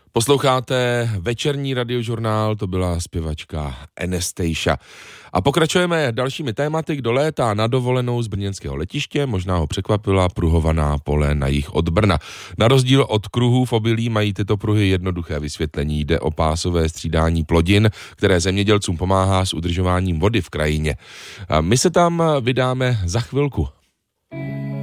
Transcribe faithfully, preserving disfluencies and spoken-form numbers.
Posloucháte večerní radiožurnál, to byla zpěvačka Anastasia. A pokračujeme dalšími tématy. Kdo létá na dovolenou z brněnského letiště, možná ho překvapila pruhovaná pole na jih od Brna. Na rozdíl od kruhů v obilí mají tyto pruhy jednoduché vysvětlení. Jde o pásové střídání plodin, které zemědělcům pomáhá s udržováním vody v krajině. A my se tam vydáme za chvilku.